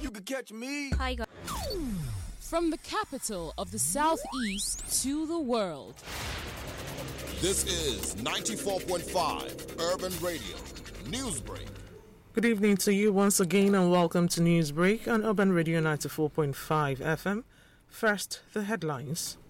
You could catch me. Hi, guys. From the capital of the Southeast to the world. This is 94.5 Urban Radio Newsbreak. Good evening to you once again and welcome to Newsbreak on Urban Radio 94.5 FM. First, the headlines.